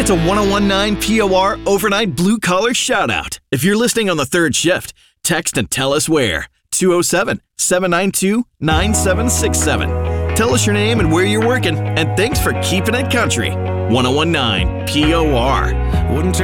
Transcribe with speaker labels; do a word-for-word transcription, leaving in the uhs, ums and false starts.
Speaker 1: It's a one oh one nine P O R overnight blue collar shout out. If you're listening on the third shift, text and tell us where. two oh seven, seven nine two, nine seven six seven. Tell us your name and where you're working, and thanks for keeping it country. one oh one nine P O R.
Speaker 2: Wouldn't